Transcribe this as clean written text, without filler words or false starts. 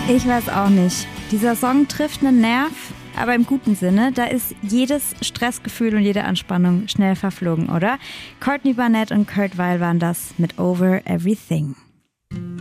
Ich weiß auch nicht. Dieser Song trifft einen Nerv, aber im guten Sinne. Da ist jedes Stressgefühl und jede Anspannung schnell verflogen, oder? Courtney Barnett und Kurt Weill waren das mit Over Everything.